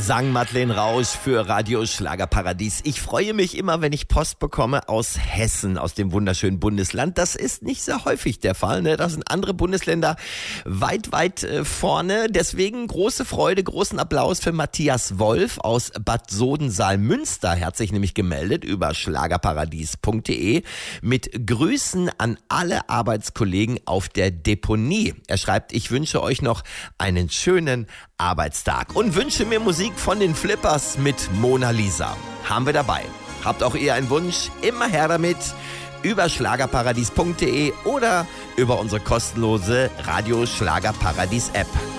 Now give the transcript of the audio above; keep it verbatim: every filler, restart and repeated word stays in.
sang Madeleine Rausch für Radio Schlagerparadies. Ich freue mich immer, wenn ich Post bekomme aus Hessen, aus dem wunderschönen Bundesland. Das ist nicht sehr häufig der Fall, ne? Da sind andere Bundesländer weit, weit äh, vorne. Deswegen große Freude, großen Applaus für Matthias Wolf aus Bad Sodensaal-Münster. Er hat sich nämlich gemeldet über schlagerparadies punkt de mit Grüßen an alle Arbeitskollegen auf der Deponie. Er schreibt, ich wünsche euch noch einen schönen Arbeitstag und wünsche mir Musik von den Flippers mit Mona Lisa. Haben wir dabei. Habt auch ihr einen Wunsch? Immer her damit über schlagerparadies punkt de oder über unsere kostenlose Radio Schlagerparadies App.